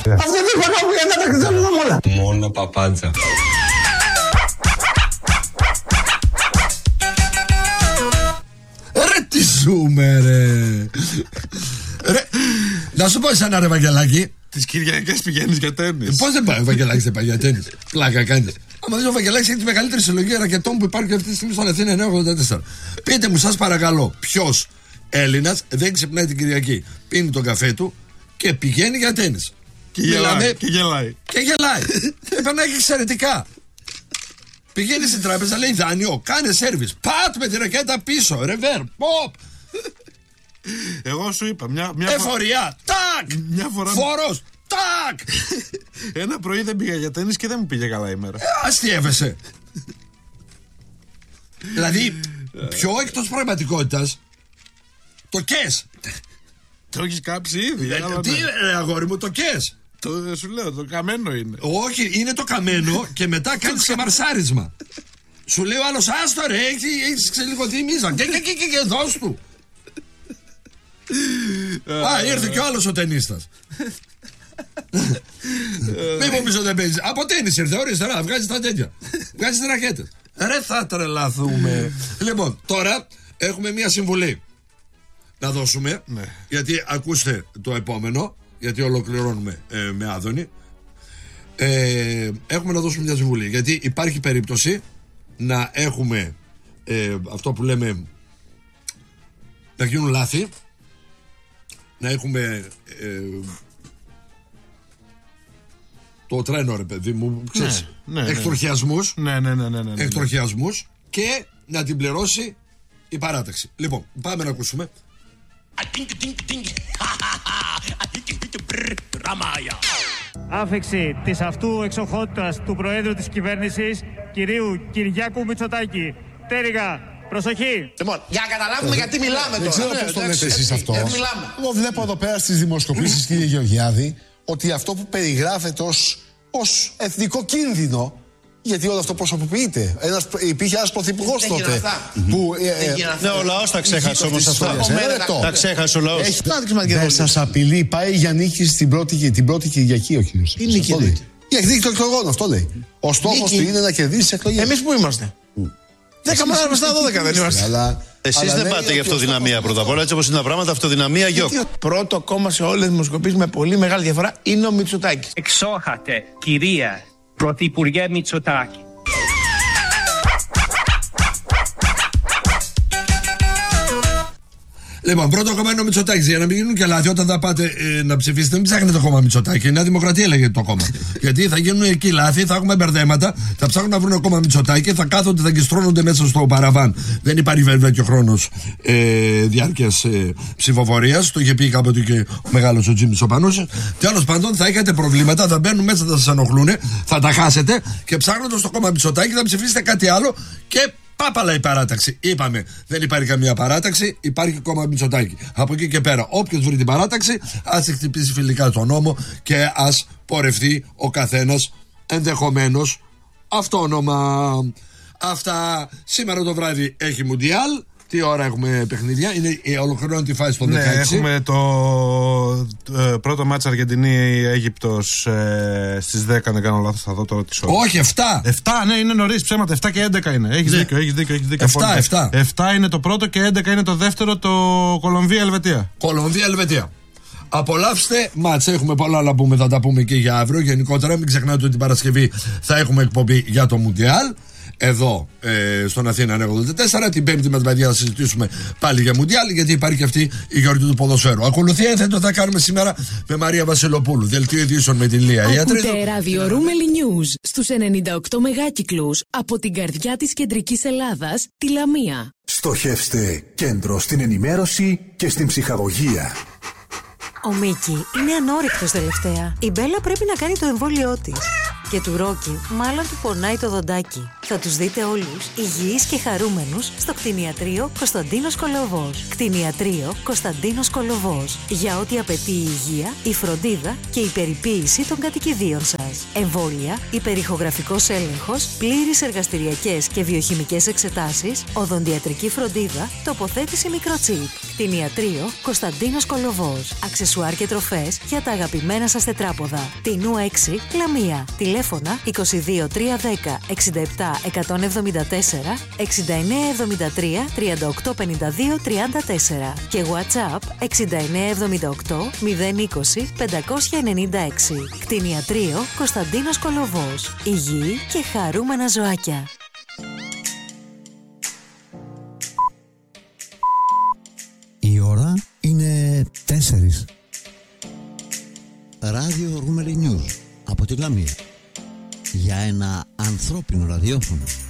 Αυτό δεν θα κάνουμε για να τα κρυζέλουμε όλα. Μόνο παπάντζα. Ρε τι ζούμε ρε. Να σου πω εσένα ρε Βαγγελάκη. Τις Κυριακές πηγαίνεις για τέννις. Πώς δεν πάει ο Βαγγελάκης δεν πάει για τέννις? Πλάκα κάνεις. Άμα δεις ο Βαγγελάκης έχει τη μεγαλύτερη συλλογή ρακετών που υπάρχει αυτή τη στιγμή στον Αθήνα 984. Πείτε μου σας παρακαλώ, ποιος Έλληνας δεν ξυπνάει την Κυριακή, πίνει τον καφέ του και πηγαίνει για τέννις? Και γελάει. Και γελάει. Και περνάει εξαιρετικά. Πηγαίνει στην τράπεζα, λέει δάνειο, κάνε σέρβις. Πατ με τη ρακέτα πίσω, ρεβέρ, ποπ. Εγώ σου είπα μια εφορία, τάκ! Μια φορά. Φόρος, τάκ! Ένα πρωί δεν πήγα για τέννις και δεν μου πήγε καλά ημέρα. Αστείευεσαι. Δηλαδή, πιο εκτός πραγματικότητας, το κες. Το έχεις κάψει ήδη. Τι αγόρι μου, το κες. Σου λέω, το καμένο είναι. Όχι, είναι το καμένο και μετά κάνεις και μαρσάρισμα. Σου λέει ο άλλος, άστο ρε, έχεις ξελιγωθεί μίζα. Και δώσ' του. Α, ήρθε και ο άλλος ο ταινίστας. Μην μου πεις ότι δεν παίζεις. Από τένις ήρθε, ορίστε, βγάζεις τα τέτοια. Βγάζεις τις ρακέτες. Ρε θα τρελαθούμε. Λοιπόν, τώρα έχουμε μια συμβουλή να δώσουμε. Γιατί ακούστε το επόμενο, γιατί ολοκληρώνουμε με Άδωνη. Έχουμε να δώσουμε μια συμβουλή. Γιατί υπάρχει περίπτωση να έχουμε αυτό που λέμε, να γίνουν λάθη, να έχουμε το τρένο ρε παιδί μου, ξέρεις, εκτροχιασμούς, εκτροχιασμούς και να την πληρώσει η παράταξη. Λοιπόν, πάμε να ακούσουμε. Άφηξη της αυτού εξοχότητας του Προέδρου της Κυβέρνησης, κυρίου Κυριάκου Μητσοτάκη. Τέριγα, προσοχή. Λοιπόν, για να καταλάβουμε γιατί μιλάμε τώρα. Δεν ξέρω πώς το λέτε εσείς αυτό. Εγώ βλέπω εδώ πέρα στις δημοσκοπήσεις, κύριε Γεωργιάδη, ότι αυτό που περιγράφεται ως εθνικό κίνδυνο, γιατί όλο αυτό προσωποποιείται. Υπήρχε ένας πρωθυπουργός τότε. Ναι, ο λαός τα ξέχασε όμως αυτό. Τα ξέχασε ο λαός. Δεν σας απειλεί, πάει για νίκη την πρώτη Κυριακή ο κύριος. Τι νίκη λέει? Για εκδίκη των εκλογών, αυτό λέει. Ο στόχος του είναι να κερδίσει εκλογές. Εμείς που είμαστε? 10 μάτια στα 12 δεν είμαστε. Εσείς δεν πάτε για αυτοδυναμία πρώτα απ' όλα, έτσι όπως είναι τα πράγματα, αυτοδυναμία γιοκ. Πρώτο κόμμα σε όλες τις δημοσκοπήσεις με πολύ μεγάλη διαφορά είναι ο Μητσοτάκης. Εξόχατε, κυρία Πρωθυπουργέ Μητσοτάκη. Λοιπόν, πρώτο κόμμα είναι ο Μητσοτάκης. Για να μην γίνουν και λάθη, όταν θα πάτε να ψηφίσετε, μην ψάχνετε το κόμμα Μητσοτάκη. Η Νέα Δημοκρατία λέγεται το κόμμα. Γιατί θα γίνουν εκεί λάθη, θα έχουμε μπερδέματα, θα ψάχνουν να βρουν κόμμα Μητσοτάκη, θα κάθονται, θα κυστρώνονται μέσα στο παραβάν. Δεν υπάρχει βέβαια και ο χρόνος διάρκειας ψηφοφορίας. Το είχε πει κάποτε και ο μεγάλος ο Τζίμις ο Πανούσης. Τέλος πάντων, θα έχετε προβλήματα, θα μπαίνουν μέσα, θα σας ενοχλούν, θα τα χάσετε και ψάχνοντας το κόμμα Μητσοτάκη θα ψηφίσετε κάτι άλλο και. Πάπαλα η παράταξη. Είπαμε, δεν υπάρχει καμία παράταξη, υπάρχει κόμμα Μητσοτάκη. Από εκεί και πέρα, όποιος βρει την παράταξη, ας χτυπήσει φιλικά τον νόμο και ας πορευτεί ο καθένας ενδεχομένως αυτόνομα. Αυτά. Σήμερα το βράδυ έχει Μουντιάλ. Τι ώρα έχουμε παιχνίδια? Ολοκληρώνει τη φάση στο 16. Ναι, έχουμε το πρώτο μάτς Αργεντινή-Αίγυπτος στις 10, αν δεν κάνω λάθος, θα δω τώρα τις ώρες. Όχι, 7. 7, ναι, είναι νωρίς, ψέματα. 7 και 11 είναι. Έχεις δίκιο. 7. 7 είναι το πρώτο και 11 είναι το δεύτερο, το Κολομβία-Ελβετία. Κολομβία-Ελβετία. Απολαύστε μάτς, έχουμε πολλά να πούμε, θα τα πούμε και για αύριο. Γενικότερα, μην ξεχνάτε ότι την Παρασκευή θα έχουμε εκπομπή για το Μουντιάλ. Εδώ στον Αθήνα 984. Την Πέμπτη με την παιδιά θα συζητήσουμε πάλι για Μουντιάλ, γιατί υπάρχει και αυτή η γιορτή του ποδοσφαίρου. Ακολουθεί ένθετο θα κάνουμε σήμερα με Μαρία Βασιλοπούλου. Δελτίο ειδήσεων με την Λία. Ακούτε ραδιορούμελη news στους 98 μεγάκυκλους από την καρδιά της κεντρικής Ελλάδας, τη Λαμία. Στοχεύστε κέντρο στην ενημέρωση και στην ψυχαγωγία. Ο Μίκη είναι ανόρυκτος τελευταία. Η Μπέλα πρέπει να κάνει το εμβόλιό της. Και του Ρόκι μάλλον του πονάει το δοντάκι. Θα τους δείτε όλους υγιείς και χαρούμενους στο κτηνιατρίο Κωνσταντίνος Κολοβός. Κτηνιατρίο Κωνσταντίνος Κολοβός. Για ό,τι απαιτεί η υγεία, η φροντίδα και η περιποίηση των κατοικιδίων σας. Εμβόλια, υπερηχογραφικός έλεγχος, πλήρεις εργαστηριακές και βιοχημικές εξετάσεις, οδοντιατρική φροντίδα, τοποθέτηση μικροτσίπ. Κτηνιατρίο Κωνσταντίνος Κολοβός. Αξεσουάρ και τροφές για τα αγαπημένα σας τετράποδα. Τινού 6, Λαμία. Τηλέφωνα 22 310 67 174 69 73 38 52 34 και WhatsApp 69 78 020 596. Κτηνιατρίο Κωνσταντίνος Κολοβός. Υγιή και χαρούμενα ζωάκια. Η ώρα είναι 4. Ράδιο Ρουμελι News από τη Λαμία. Για ένα ανθρώπινο ραδιόφωνο.